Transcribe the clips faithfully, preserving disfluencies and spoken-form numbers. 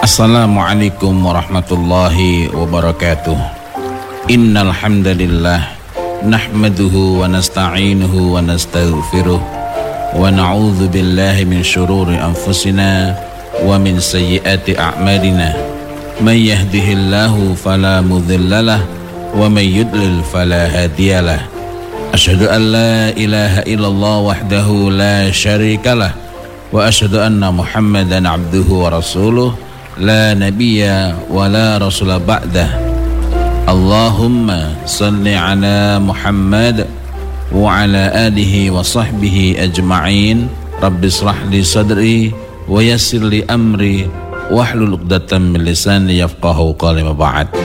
Assalamualaikum warahmatullahi wabarakatuh. Innal hamdalillah nahmaduhu wa nasta'inuhu wa nastaghfiruh wa na'udzu billahi min syururi anfusina wa min sayyiati a'malina. May yahdihillahu fala mudhillalah wa may yudlil fala hadiyalah. Asyhadu an la ilaha illallah wahdahu la syarikalah wa asyhadu anna Muhammadan abduhu wa rasuluh la nabiyya wa la rasula ba'dah. Allahumma salli ala Muhammad wa ala alihi wa sahbihi ajma'in. Rabbi shrah li sadri wa yassir li amri wahlul 'uqdatam min lisani yafqahu qawli. Ma ba'd.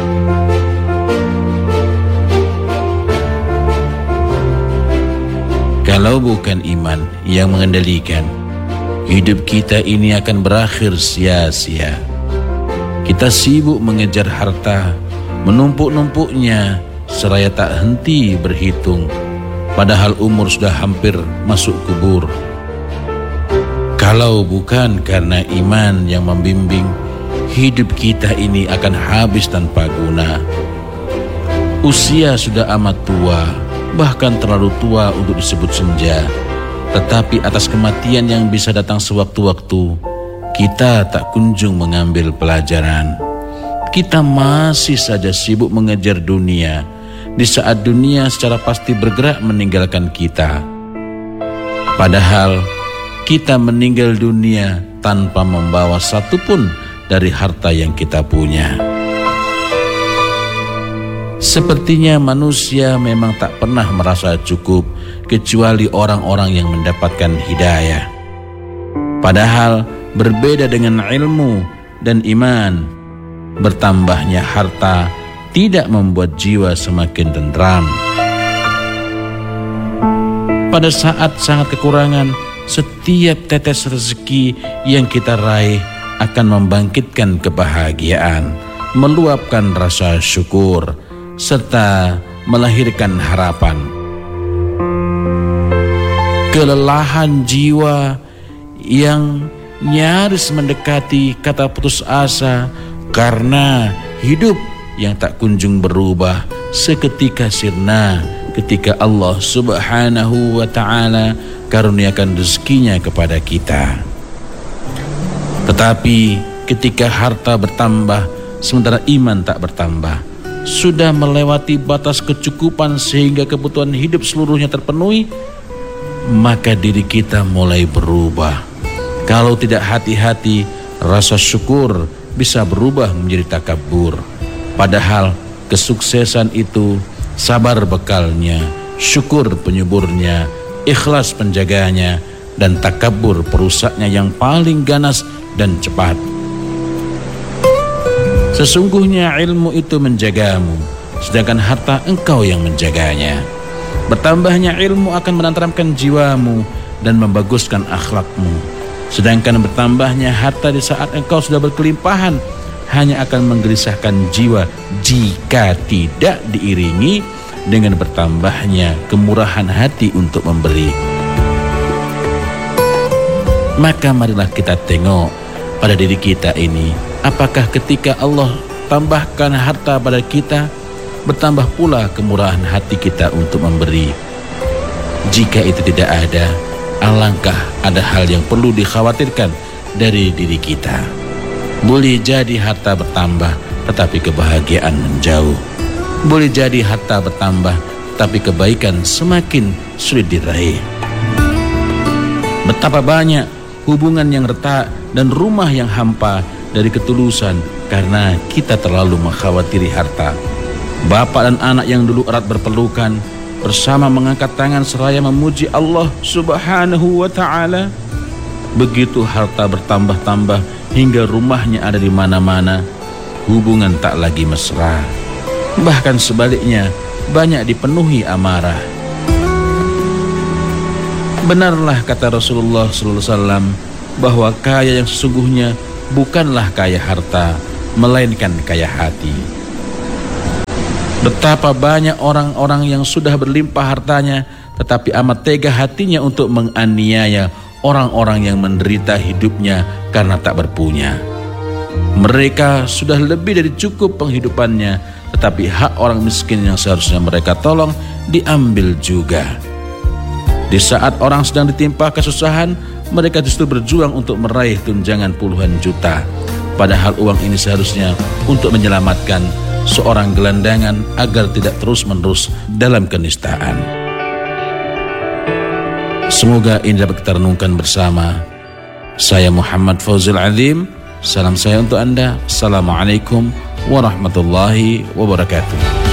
Kalau bukan iman yang mengendalikan, hidup kita ini akan berakhir sia-sia. Kita sibuk mengejar harta, menumpuk-numpuknya seraya tak henti berhitung, padahal umur sudah hampir masuk kubur. Kalau bukan karena iman yang membimbing, hidup kita ini akan habis tanpa guna. Usia sudah amat tua, bahkan terlalu tua untuk disebut senja. Tetapi atas kematian yang bisa datang sewaktu-waktu, kita tak kunjung mengambil pelajaran. Kita masih saja sibuk mengejar dunia, di saat dunia secara pasti bergerak meninggalkan kita. Padahal kita meninggal dunia tanpa membawa satupun dari harta yang kita punya. Sepertinya manusia memang tak pernah merasa cukup, kecuali orang-orang yang mendapatkan hidayah. Padahal berbeda dengan ilmu dan iman, bertambahnya harta tidak membuat jiwa semakin tentram. Pada saat sangat kekurangan, setiap tetes rezeki yang kita raih akan membangkitkan kebahagiaan, meluapkan rasa syukur, serta melahirkan harapan. Kelelahan jiwa yang nyaris mendekati kata putus asa karena hidup yang tak kunjung berubah seketika sirna ketika Allah Subhanahu wa ta'ala karuniakan rezekinya kepada kita. Tetapi ketika harta bertambah sementara iman tak bertambah, sudah melewati batas kecukupan sehingga kebutuhan hidup seluruhnya terpenuhi, maka diri kita mulai berubah. Kalau tidak hati-hati, rasa syukur bisa berubah menjadi takabur. Padahal kesuksesan itu sabar bekalnya, syukur penyuburnya, ikhlas penjaganya, dan takabur perusaknya yang paling ganas dan cepat. Sesungguhnya ilmu itu menjagamu, sedangkan harta engkau yang menjaganya. Bertambahnya ilmu akan menenteramkan jiwamu dan membaguskan akhlakmu, sedangkan bertambahnya harta di saat engkau sudah berkelimpahan hanya akan menggelisahkan jiwa jika tidak diiringi dengan bertambahnya kemurahan hati untuk memberi. Maka marilah kita tengok pada diri kita ini, apakah ketika Allah tambahkan harta pada kita, bertambah pula kemurahan hati kita untuk memberi? Jika itu tidak ada, alangkah ada hal yang perlu dikhawatirkan dari diri kita. Boleh jadi harta bertambah, tetapi kebahagiaan menjauh. Boleh jadi harta bertambah, tapi kebaikan semakin sulit diraih. Betapa banyak hubungan yang retak dan rumah yang hampa dari ketulusan karena kita terlalu mengkhawatiri harta. Bapak dan anak yang dulu erat berpelukan bersama mengangkat tangan seraya memuji Allah Subhanahu wa ta'ala. Begitu harta bertambah-tambah hingga rumahnya ada di mana-mana, hubungan tak lagi mesra. Bahkan sebaliknya, banyak dipenuhi amarah. Benarlah kata Rasulullah sallallahu alaihi wasallam bahwa kaya yang sesungguhnya bukanlah kaya harta, melainkan kaya hati. Betapa banyak orang-orang yang sudah berlimpah hartanya, tetapi amat tega hatinya untuk menganiaya orang-orang yang menderita hidupnya karena tak berpunya. Mereka sudah lebih dari cukup penghidupannya, tetapi hak orang miskin yang seharusnya mereka tolong diambil juga. Di saat orang sedang ditimpa kesusahan, mereka justru berjuang untuk meraih tunjangan puluhan juta. Padahal uang ini seharusnya untuk menyelamatkan seorang gelandangan agar tidak terus-menerus dalam kenistaan. Semoga ini dapat kita renungkan bersama. Saya Muhammad Fauzil Azim. Salam saya untuk Anda. Assalamualaikum warahmatullahi wabarakatuh.